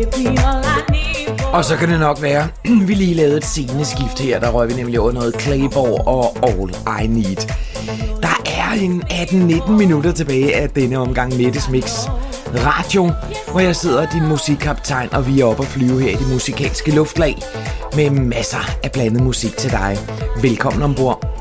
Og så kan det nok være, vi lige lavede et sceneskift her, der røg vi nemlig over noget Clayborg og All I Need. Der er en 18-19 minutter tilbage af denne omgang Mettes Mix Radio, hvor jeg sidder din musikkaptajn, og vi er oppe at flyve her i det musikalske luftlag med masser af blandet musik til dig. Velkommen ombord.